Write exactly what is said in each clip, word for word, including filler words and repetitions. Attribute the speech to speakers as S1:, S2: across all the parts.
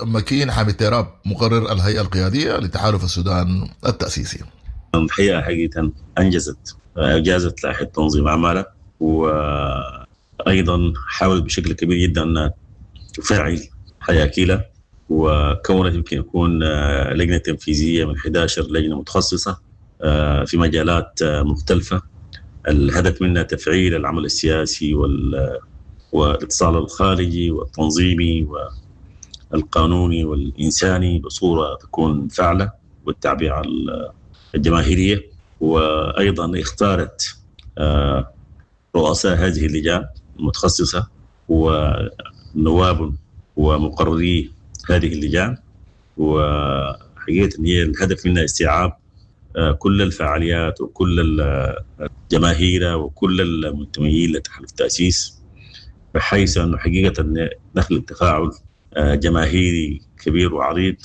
S1: مكين حامد تيراب مقرر الهيئة القيادية لتحالف السودان التأسيسي.
S2: الحقيقة حقيقة أنجزت أجازت لائحة تنظيم أعمالها، وأيضا حاولت بشكل كبير جدا أن تفعل حياكيلة، وكونت يمكن يكون لجنة تنفيذية من إحدى عشرة لجنة متخصصة في مجالات مختلفة، الهدف منها تفعيل العمل السياسي والاتصال الخارجي والتنظيمي والقانوني والإنساني بصورة تكون فعالة، والتعبئة الجماهيرية. وأيضا اختارت رؤساء هذه اللجان المتخصصة ونواب ومقرري هذه اللجان، وحقيقة هي الهدف منها استيعاب كل الفعاليات وكل الجماهير وكل المنتمين لتحالف التأسيس، بحيث أنه حقيقة نخلق تفاعل جماهيري كبير وعريض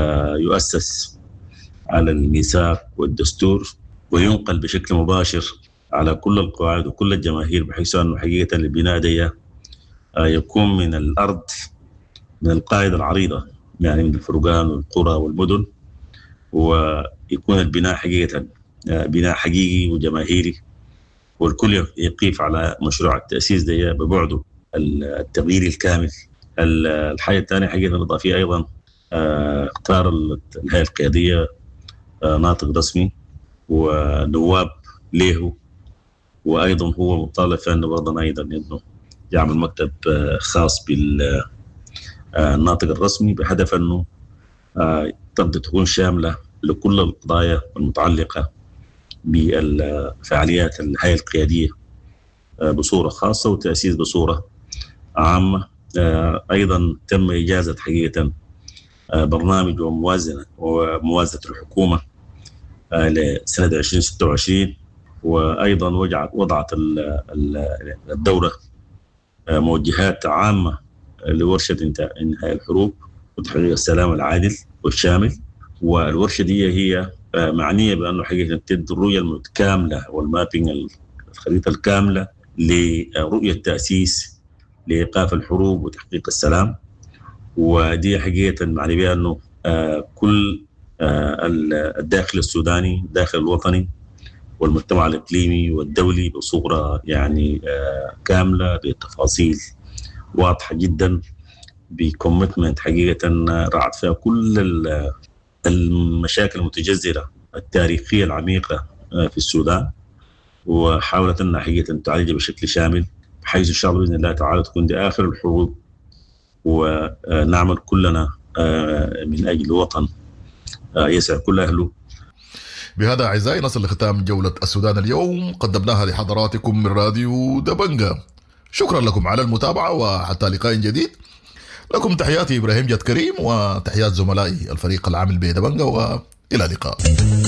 S2: يؤسس على الميثاق والدستور، وينقل بشكل مباشر على كل القواعد وكل الجماهير، بحيث أنه حقيقة البناء ده يكون من الأرض، من القاعدة العريضة، يعني من الفرقان والقرى والمدن، ويكون البناء حقيقة بناء حقيقي وجماهيري، والكل يقيف على مشروع التأسيس ده ببعده التغيير الكامل. الحاجة الثانية حقيقة الإضافية أيضا اختار الهيئة القيادية ناطق رسمي ونواب له، وأيضا هو مطالب أنه برضه أيضا أنه يعمل مكتب خاص بالناطق الرسمي، بهدف أنه تقدر تكون شاملة لكل القضايا المتعلقة بالفعاليات الهيئة القيادية بصورة خاصة وتأسيس بصورة عامة. أيضا تم إجازة حقيقة برنامج وموازنة وموازنة الحكومة لسنة عشرين ستة وعشرين، وأيضا وضعت الدولة موجهات عامة لورشة انهاء الحروب وتحقيق السلام العادل والشامل. والورشة دي هي معنية بأنه حقيقة تدي الرؤية الكاملة والمابينج الخريطة الكاملة لرؤية تأسيس لإيقاف الحروب وتحقيق السلام. ودي حقيقة معني بها أنه كل الداخل السوداني، الداخل الوطني والمجتمع الإقليمي والدولي بصورة يعني كاملة بتفاصيل واضحة جدا، بكوميتمنت حقيقة رعت فيها كل المشاكل المتجذرة التاريخية العميقة في السودان، وحاولت أنها حقيقة تعالجها بشكل شامل، بحيث إن شاء الله بإذن الله تعالى تكون دي آخر الحروب، ونعمل كلنا من أجل وطن يسعى كل أهله.
S1: بهذا أعزائي نصل لختام جولة السودان اليوم، قدمناها لحضراتكم من راديو دبنجة. شكرا لكم على المتابعة، وحتى لقاء جديد. لكم تحياتي إبراهيم جد كريم، وتحيات زملائي الفريق العامل بدبنجة، وإلى اللقاء.